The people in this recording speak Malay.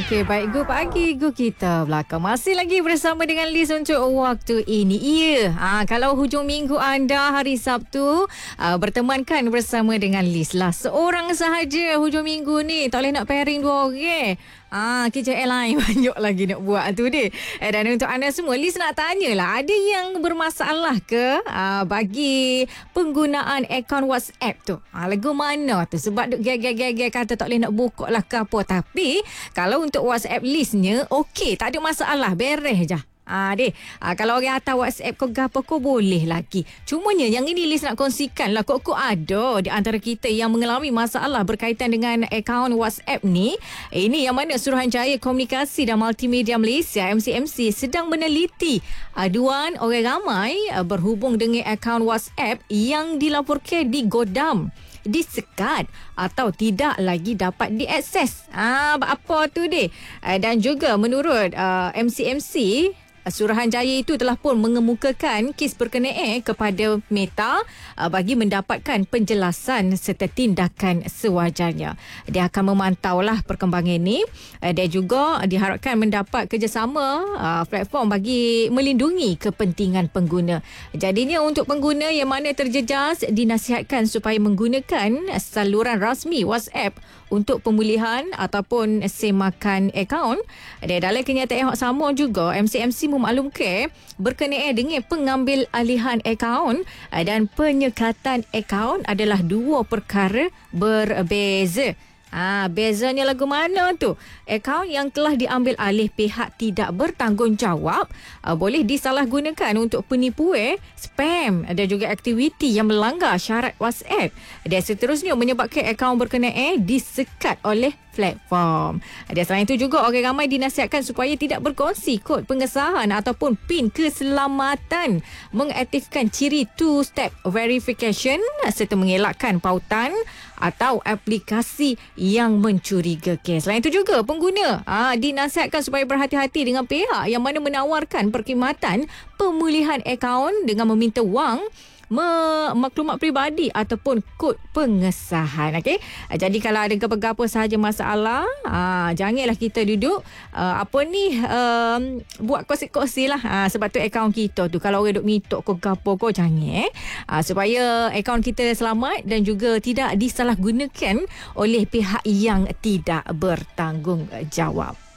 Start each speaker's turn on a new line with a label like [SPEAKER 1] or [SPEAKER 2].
[SPEAKER 1] Okey, baik. Go pagi, go kita belakang. Masih lagi bersama dengan Liz untuk waktu ini. Ya, kalau hujung minggu anda hari Sabtu bertemankan bersama dengan Liz lah. Seorang sahaja hujung minggu ni. Tak boleh nak pairing dua orang. Kerja airline banyak lagi nak buat tu dia. Dan untuk anda semua, Liz nak tanyalah, ada yang bermasalah ke bagi penggunaan akaun WhatsApp tu? Lagu mana tu? Sebab duk gag-gag kata tak boleh nak buka lah ke apa. Tapi kalau untuk WhatsApp listnya, okey, tak ada masalah, beres je. Kalau orang hantar WhatsApp kau gapo kau boleh lagi. Cumanya yang ini Liz nak kongsikan lah, kok ada di antara kita yang mengalami masalah berkaitan dengan akaun WhatsApp ni. Ini yang mana Suruhanjaya Komunikasi dan Multimedia Malaysia MCMC sedang meneliti aduan orang ramai berhubung dengan akaun WhatsApp yang dilaporkan di godam, disekat atau tidak lagi dapat diakses. Apa tu dia? Dan juga menurut MCMC, Suruhanjaya itu telah pun mengemukakan kes berkenaan kepada Meta bagi mendapatkan penjelasan serta tindakan sewajarnya. Dia akan memantaulah perkembangan ini. Dia juga diharapkan mendapat kerjasama platform bagi melindungi kepentingan pengguna. Jadinya untuk pengguna yang mana terjejas, dinasihatkan supaya menggunakan saluran rasmi WhatsApp untuk pemulihan ataupun semakan akaun. Dalam kenyataan yang sama juga, MCMC memaklumkan berkenaan dengan pengambil alihan akaun dan penyekatan akaun adalah dua perkara berbeza. Bezanya lagu mana tu? Akaun yang telah diambil alih pihak tidak bertanggungjawab boleh disalahgunakan untuk penipuan, spam dan juga aktiviti yang melanggar syarat WhatsApp. Dan seterusnya menyebabkan akaun berkenaan disekat oleh platform. Dan selain itu juga orang ramai dinasihatkan supaya tidak berkongsi kod pengesahan ataupun PIN keselamatan, mengaktifkan ciri two-step verification serta mengelakkan pautan atau aplikasi yang mencurigakan. Selain itu juga pengguna dinasihatkan supaya berhati-hati dengan pihak yang mana menawarkan perkhidmatan pemulihan akaun dengan meminta wang, maklumat peribadi ataupun kod pengesahan. Okey. Jadi kalau ada apa-apa sahaja masalah, janganlah kita duduk buat kongsi-kongsi lah. Sebab tu akaun kita tu kalau orang duk minta kau gapo kau jangan supaya akaun kita selamat dan juga tidak disalahgunakan oleh pihak yang tidak bertanggungjawab.